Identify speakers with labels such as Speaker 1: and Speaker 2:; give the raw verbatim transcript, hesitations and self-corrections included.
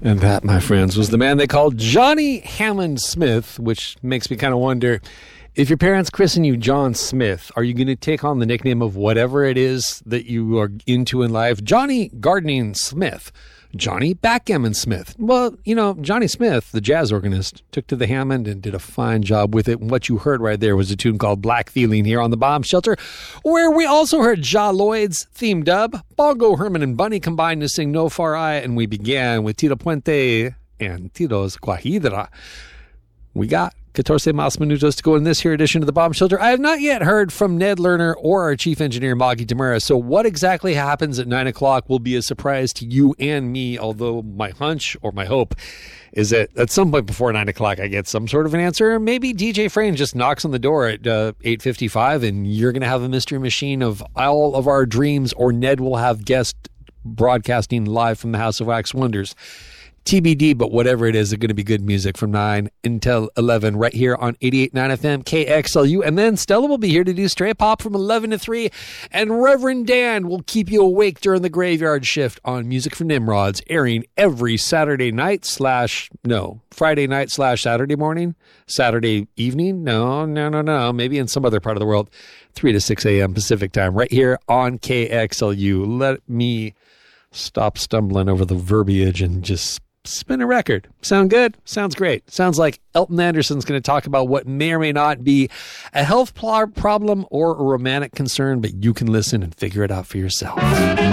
Speaker 1: And that, my friends, was the man they called Johnny Hammond Smith, which makes me kind of wonder, if your parents christen you John Smith, are you going to take on the nickname of whatever it is that you are into in life? Johnny Gardening Smith, Johnny Backgammon Smith. Well, you know, Johnny Smith, the jazz organist, took to the Hammond and did a fine job with it. And what you heard right there was a tune called Black Feeling here on the Bomb Shelter, where we also heard Ja Lloyd's theme dub. Bongo, Herman, and Bunny combined to sing No Far Eye, and we began with Tito Puente and Tito's Cuajidra. We got catorce más minutos to go in this here edition of the Bomb Shelter. I have not yet heard from Ned Lerner or our chief engineer, Maggie Tamara. So what exactly happens at nine o'clock will be a surprise to you and me, although my hunch or my hope is that at some point before nine o'clock I get some sort of an answer. Maybe D J Frayne just knocks on the door at uh, eight fifty-five and you're going to have a mystery machine of all of our dreams, or Ned will have guests broadcasting live from the House of Wax Wonders. T B D, but whatever it is, it's going to be good music from nine until eleven right here on eighty-eight point nine F M K X L U. And then Stella will be here to do Stray Pop from eleven to three. And Reverend Dan will keep you awake during the graveyard shift on Music for Nimrods, airing every Saturday night slash, no, Friday night slash Saturday morning, Saturday evening. No, no, no, no. Maybe in some other part of the world, three to six a.m. Pacific time right here on K X L U. Let me stop stumbling over the verbiage and just spin a record. Sound good? Sounds great. Sounds like Elton Anderson's going to talk about what may or may not be a health pl- problem or a romantic concern, but you can listen and figure it out for yourself.